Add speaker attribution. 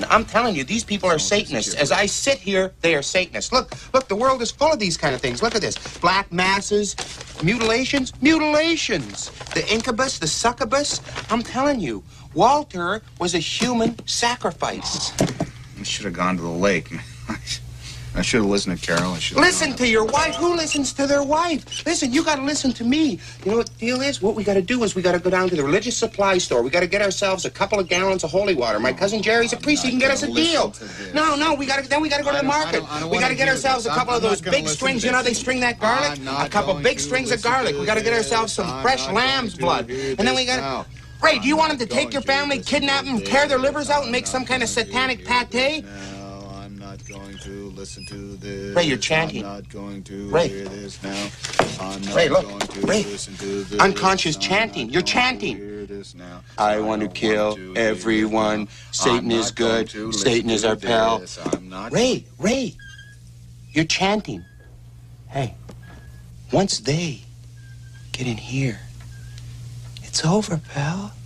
Speaker 1: I'm telling you, these people are Satanists. As I sit here, they are Satanists. Look, the world is full of these kind of things. Look at this. Black masses, mutilations. The incubus, the succubus. I'm telling you, Walter was a human sacrifice.
Speaker 2: I should have gone to the lake. I should have listened to Carol.
Speaker 1: Listen to your wife. Who listens to their wife? Listen, you got to listen to me. You know what the deal is? What we got to do is we got to go down to the religious supply store. We got to get ourselves a couple of gallons of holy water. My cousin Jerry's a priest. He can get us a deal. No, we got to go to the market. We got to get ourselves a couple of those big strings. You know, they string that garlic. A couple big strings of garlic. We got to get ourselves some fresh lamb's blood. And then we got to... Ray, do you want them to take your family, kidnap them, tear their livers out, and make some kind of satanic pate?
Speaker 2: Going to listen to this.
Speaker 1: Ray, you're chanting.
Speaker 2: I'm not going to
Speaker 1: Ray.
Speaker 2: hear this now. I'm not
Speaker 1: Ray, look.
Speaker 2: going to
Speaker 1: Ray.
Speaker 2: listen to this.
Speaker 1: Unconscious chanting. You're chanting. I want to kill everyone. Satan is good. Satan is our pal. Ray, you're chanting. Hey, once they get in here, it's over, pal.